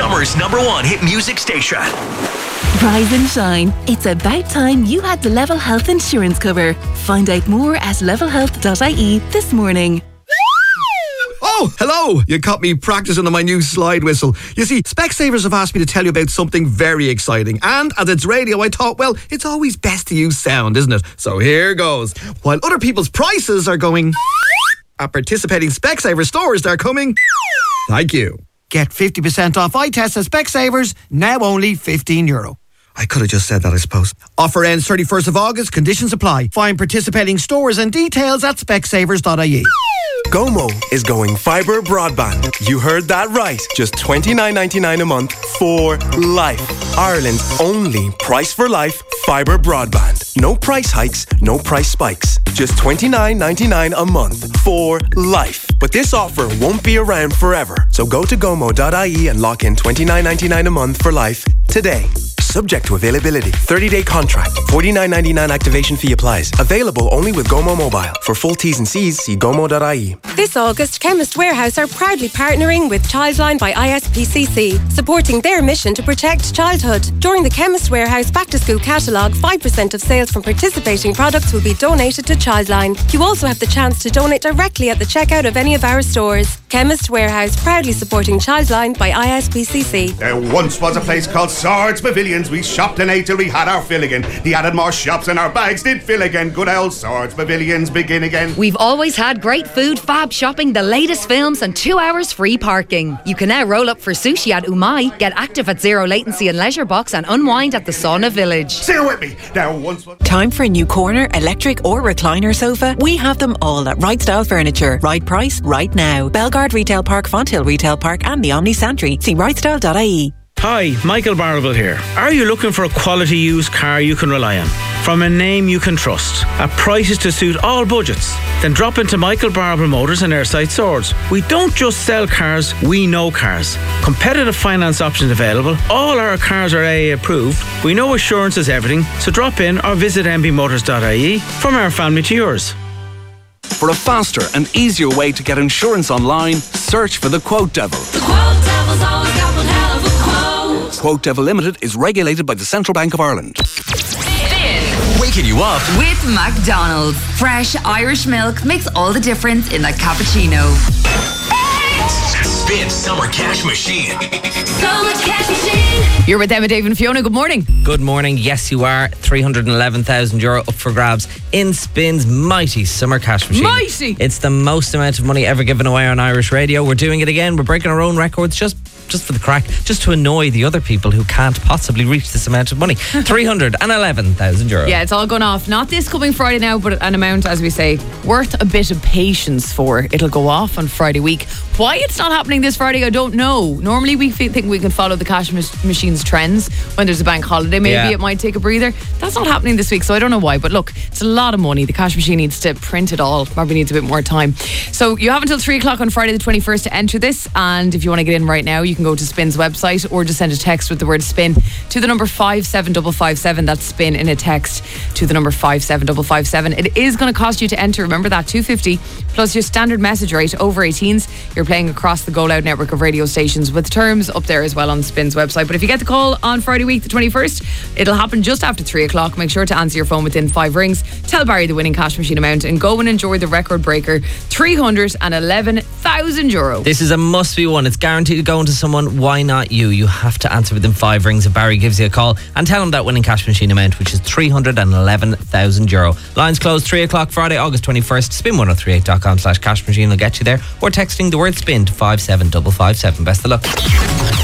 summer's #1 hit music station. Rise and shine. It's about time you had the Level Health insurance cover. Find out more at levelhealth.ie this morning. Oh, hello! You caught me practicing on my new slide whistle. You see, Specsavers have asked me to tell you about something very exciting. And as it's radio, I thought, well, it's always best to use sound, isn't it? So here goes. While other people's prices are going... at participating Specsavers stores, they're coming... Thank you. Get 50% off eye tests at Specsavers, now only €15. I could have just said that, I suppose. Offer ends 31st of August, conditions apply. Find participating stores and details at specsavers.ie. Gomo is going fibre broadband. You heard that right. Just $29.99 a month for life. Ireland's only price for life fibre broadband. No price hikes, no price spikes. Just $29.99 a month for life. But this offer won't be around forever. So go to gomo.ie and lock in $29.99 a month for life today. Subject to availability. 30-day contract. $49.99 activation fee applies. Available only with Gomo Mobile. For full T's and C's, see gomo.ie. This August, Chemist Warehouse are proudly partnering with Childline by ISPCC, supporting their mission to protect childhood. During the Chemist Warehouse Back to School catalogue, 5% of sales from participating products will be donated to Childline. You also have the chance to donate directly at the checkout of any of our stores. Chemist Warehouse, proudly supporting Childline by ISPCC. There once was a place called Swords Pavilions. We shopped and ate till we had our fill again. They added more shops and our bags did fill again. Good old Swords Pavilions begin again. We've always had great food, fab shopping, the latest films and 2 hours free parking. You can now roll up for sushi at Umai, get active at Zero Latency and Leisure Box and unwind at the Sauna Village. Say it with me. There once was... Time for a new corner, electric or recliner sofa? We have them all at Right Style Furniture. Right price, right now. Belgard Retail Park, Fonthill Retail Park and the Omni Santry. See rightstyle.ie. Hi, Michael Barrable here. Are you looking for a quality used car you can rely on? From a name you can trust, at prices to suit all budgets? Then drop into Michael Barrable Motors and Airside Swords. We don't just sell cars, we know cars. Competitive finance options available. All our cars are AA approved. We know assurance is everything, so drop in or visit mbmotors.ie. From our family to yours. For a faster and easier way to get insurance online, search for the Quote Devil. The Quote Devil's always got one hell of a quote. Quote Devil Limited is regulated by the Central Bank of Ireland. Waking you up with McDonald's. Fresh Irish milk makes all the difference in a cappuccino. Spin Summer Cash Machine. Summer Cash Machine. You're with Emma, Dave and Fiona. Good morning. Good morning. Yes, you are. €311,000 up for grabs in Spin's mighty Summer Cash Machine. Mighty! It's the most amount of money ever given away on Irish radio. We're doing it again. We're breaking our own records just for the crack, just to annoy the other people who can't possibly reach this amount of money. €311,000. Yeah, it's all gone off. Not this coming Friday now, but an amount, as we say, worth a bit of patience for. It'll go off on Friday week. Why it's not happening this Friday, I don't know. Normally we think we can follow the cash machine's trends when there's a bank holiday. Maybe it might take a breather. That's not happening this week, so I don't know why. But look, it's a lot of money. The cash machine needs to print it all. Probably needs a bit more time. So you have until 3 o'clock on Friday the 21st to enter this. And if you want to get in right now, you can go to Spin's website or just send a text with the word spin to the number 57557. That's spin in a text to the number 57557. It is going to cost you to enter. Remember that, $2.50 plus your standard message rate over 18s. You're playing across the Go Loud network of radio stations with terms up there as well on Spin's website. But if you get the call on Friday week the 21st, it'll happen just after 3 o'clock. Make sure to answer your phone within 5 rings. Tell Barry the winning cash machine amount and go and enjoy the record breaker €311,000. This is a must be one. It's guaranteed to go into someone. Why not you? You have to answer within 5 rings if Barry gives you a call and tell him that winning cash machine amount, which is €311,000. Lines closed 3 o'clock Friday, August 21st. Spin1038.com/cash machine will get you there, or texting the word spin to 57557. Best of luck.